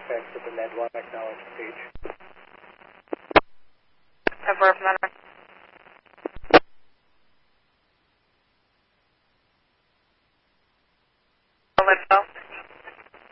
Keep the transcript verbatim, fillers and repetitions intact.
effects of the Med one acknowledged page. Affirmative.